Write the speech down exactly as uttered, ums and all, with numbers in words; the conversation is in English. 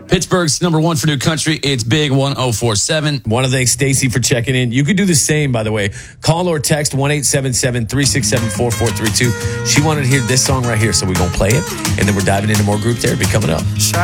Pittsburgh's number one for new country. It's Big one oh four seven. Want to thank Stacy for checking in. You could do the same, by the way. Call or text one eight seven seven, three six seven, four four three two. She wanted to hear this song right here, so we're going to play it, and then we're diving into more group therapy coming up.